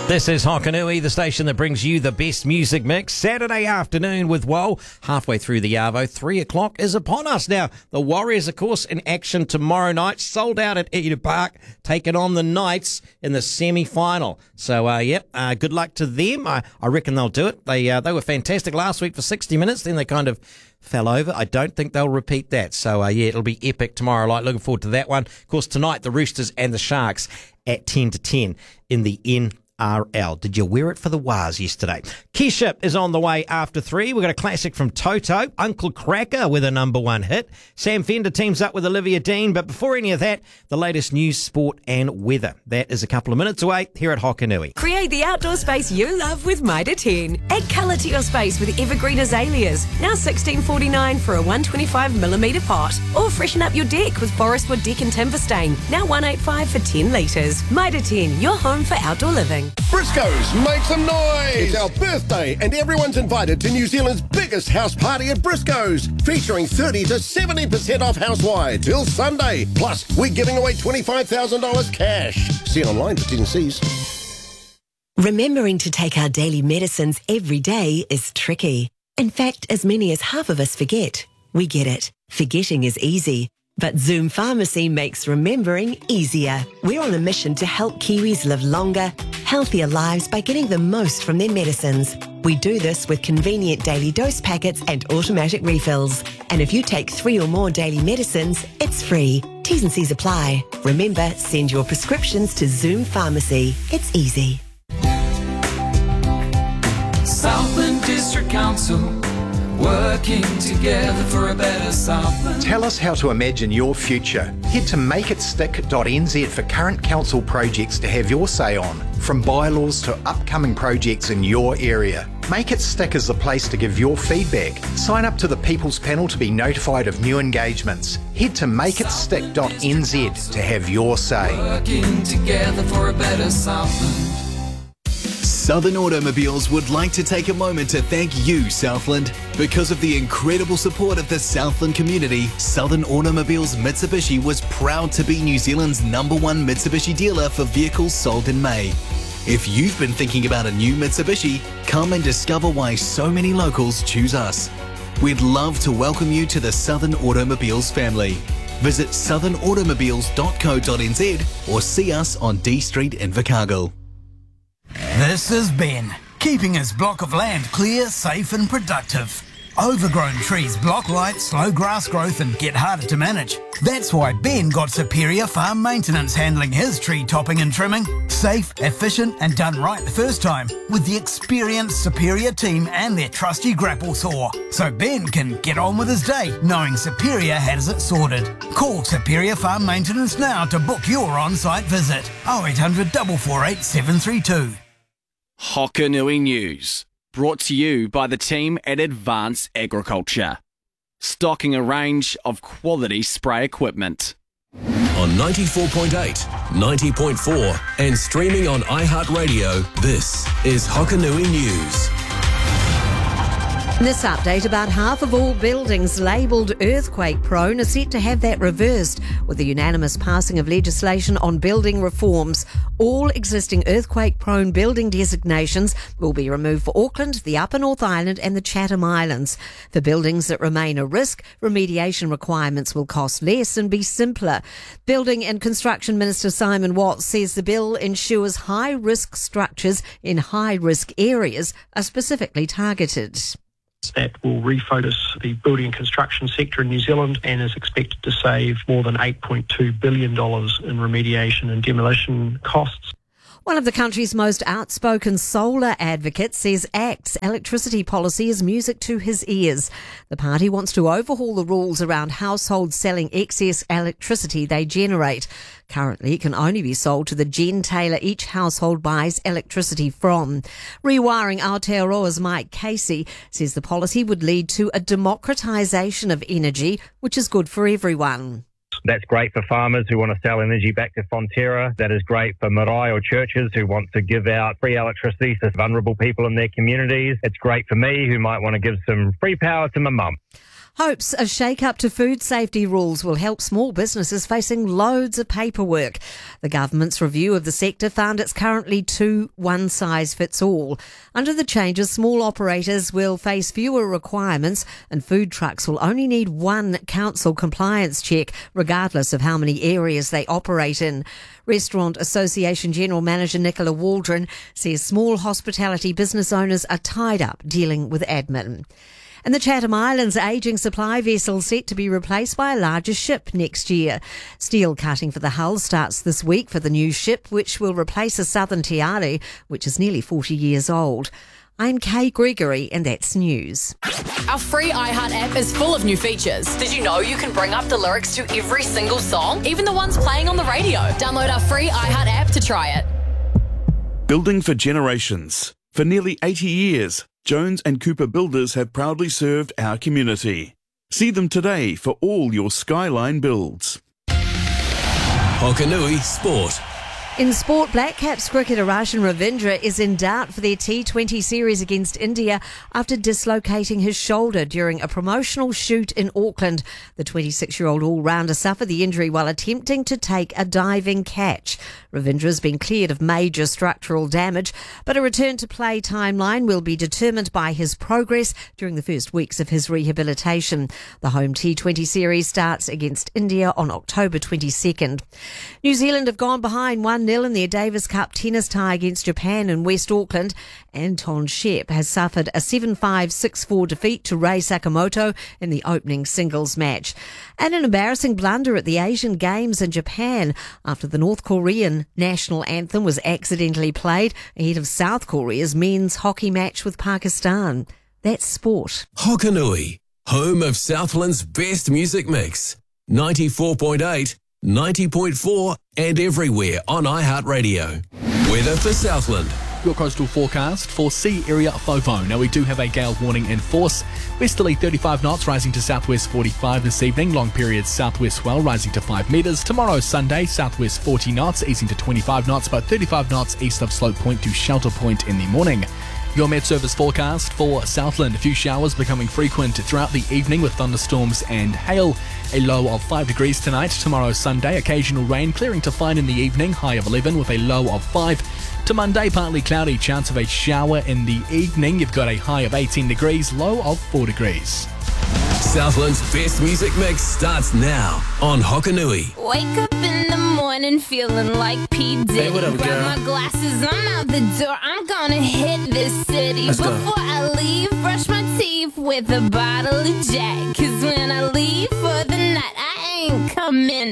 This is Hokanui, the station that brings you the best music mix. Saturday afternoon with Woe, halfway through the Arvo. 3 o'clock is upon us now. The Warriors, of course, in action tomorrow night. Sold out at Eden Park, taking on the Knights in the semi-final. So, good luck to them. I reckon they'll do it. They were fantastic last week for 60 minutes. Then they kind of fell over. I don't think they'll repeat that. So, it'll be epic tomorrow night. Looking forward to that one. Of course, tonight, the Roosters and the Sharks at 10 to 10 in the NRL. Did you wear it for the Waz yesterday? Kesha is on the way after 3. We've got a classic from Toto, Uncle Cracker with a number 1 hit. Sam Fender teams up with Olivia Dean. But before any of that, the latest news, sport and weather. That is a couple of minutes away here at Hokanui. Create the outdoor space you love with Mitre 10. Add colour to your space with evergreen azaleas. Now $16.49 for a 125mm pot. Or freshen up your deck with Forestwood Deck and Timber Stain. Now $185 for 10 litres. Mitre 10, your home for outdoor living. Briscoes, make some noise! It's our birthday and everyone's invited to New Zealand's biggest house party at Briscoes, featuring 30 to 70% off house-wide till Sunday. Plus, we're giving away $25,000 cash. See online for T&Cs. Remembering to take our daily medicines every day is tricky. In fact, as many as half of us forget. We get it. Forgetting is easy. But Zoom Pharmacy makes remembering easier. We're on a mission to help Kiwis live longer, healthier lives by getting the most from their medicines. We do this with convenient daily dose packets and automatic refills. And if you take 3 or more daily medicines, it's free. T's and C's apply. Remember, send your prescriptions to Zoom Pharmacy. It's easy. Southland District Council, working together for a better Southland. Tell us how to imagine your future. Head to makeitstick.nz for current council projects to have your say on, from bylaws to upcoming projects in your area. Make It Stick is the place to give your feedback. Sign up to the People's Panel to be notified of new engagements. Head to makeitstick.nz to have your say. Working together for a better Southland. Southern Automobiles would like to take a moment to thank you, Southland. Because of the incredible support of the Southland community, Southern Automobiles Mitsubishi was proud to be New Zealand's #1 Mitsubishi dealer for vehicles sold in May. If you've been thinking about a new Mitsubishi, come and discover why so many locals choose us. We'd love to welcome you to the Southern Automobiles family. Visit southernautomobiles.co.nz or see us on D Street in Invercargill. This is Ben, keeping his block of land clear, safe and productive. Overgrown trees block light, slow grass growth and get harder to manage. That's why Ben got Superior Farm Maintenance handling his tree topping and trimming. Safe, efficient and done right the first time with the experienced Superior team and their trusty grapple saw. So Ben can get on with his day knowing Superior has it sorted. Call Superior Farm Maintenance now to book your on-site visit. 0800 448 732. Hokanui News, brought to you by the team at Advance Agriculture, stocking a range of quality spray equipment. On 94.8, 90.4 and streaming on iHeartRadio, this is Hokanui News. This update, about half of all buildings labelled earthquake prone are set to have that reversed with the unanimous passing of legislation on building reforms. All existing earthquake prone building designations will be removed for Auckland, the Upper North Island and the Chatham Islands. For buildings that remain a risk, remediation requirements will cost less and be simpler. Building and Construction Minister Simon Watts says the bill ensures high-risk structures in high-risk areas are specifically targeted. That will refocus the building and construction sector in New Zealand and is expected to save more than $8.2 billion in remediation and demolition costs. One of the country's most outspoken solar advocates says ACT's electricity policy is music to his ears. The party wants to overhaul the rules around households selling excess electricity they generate. Currently, it can only be sold to the gentailer each household buys electricity from. Rewiring Aotearoa's Mike Casey says the policy would lead to a democratisation of energy, which is good for everyone. That's great for farmers who want to sell energy back to Fonterra. That is great for marae or churches who want to give out free electricity to vulnerable people in their communities. It's great for me who might want to give some free power to my mum. Hopes a shake-up to food safety rules will help small businesses facing loads of paperwork. The government's review of the sector found it's currently too one-size-fits-all. Under the changes, small operators will face fewer requirements and food trucks will only need one council compliance check, regardless of how many areas they operate in. Restaurant Association General Manager Nicola Waldron says small hospitality business owners are tied up dealing with admin. And the Chatham Islands ageing supply vessel set to be replaced by a larger ship next year. Steel cutting for the hull starts this week for the new ship, which will replace a Southern Te Aru, which is nearly 40 years old. I'm Kay Gregory, and that's news. Our free iHeart app is full of new features. Did you know you can bring up the lyrics to every single song, even the ones playing on the radio? Download our free iHeart app to try it. Building for generations. For nearly 80 years, Jones and Cooper Builders have proudly served our community. See them today for all your Skyline builds. Hokanui Sport. In sport, Black Caps cricketer Roshan Ravindra is in doubt for their T20 series against India after dislocating his shoulder during a promotional shoot in Auckland. The 26-year-old all-rounder suffered the injury while attempting to take a diving catch. Ravindra has been cleared of major structural damage, but a return to play timeline will be determined by his progress during the first weeks of his rehabilitation. The home T20 series starts against India on October 22nd. New Zealand have gone behind 1-0 in their Davis Cup tennis tie against Japan in West Auckland. Anton Shep has suffered a 7-5, 6-4 defeat to Rei Sakamoto in the opening singles match. And an embarrassing blunder at the Asian Games in Japan after the North Korean national anthem was accidentally played ahead of South Korea's men's hockey match with Pakistan. That's sport. Hokanui, home of Southland's best music mix. 94.8, 90.4 and everywhere on iHeartRadio. Weather for Southland. Your coastal forecast for sea area FOFO. Now we do have a gale warning in force. Westerly 35 knots rising to southwest 45 this evening. Long period southwest swell rising to 5 metres. Tomorrow Sunday southwest 40 knots easing to 25 knots, but 35 knots east of Slope Point to Shelter Point in the morning. Your Met Service forecast for Southland. A few showers becoming frequent throughout the evening with thunderstorms and hail. A low of 5 degrees tonight. Tomorrow Sunday, occasional rain clearing to fine in the evening. High of 11 with a low of 5. To Monday, partly cloudy. Chance of a shower in the evening. You've got a high of 18 degrees. Low of 4 degrees. Southland's best music mix starts now on Hokanui. Wake up in the morning feeling like P. Diddy. Hey, what up, girl? Grab my glasses, I'm out the door. I'm gonna hit this city. Let's go. Before I leave, brush my teeth with a bottle of Jack. 'Cause when I leave for the night, I ain't coming